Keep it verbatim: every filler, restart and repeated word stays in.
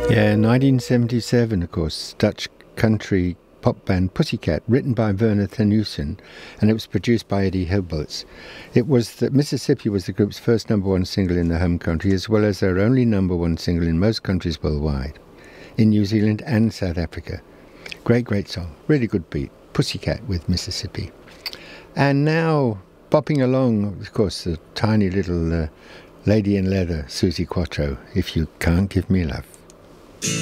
Yeah, nineteen seventy-seven, of course, Dutch country pop band Pussycat, written by Werner Thenussen, and it was produced by Eddie Hilboltz. It was that Mississippi was the group's first number one single in the home country, as well as their only number one single in most countries worldwide, in New Zealand and South Africa. Great, great song. Really good beat. Pussycat with Mississippi. And now, bopping along, of course, the tiny little uh, lady in leather, Suzi Quatro, If You Can't Give Me Love.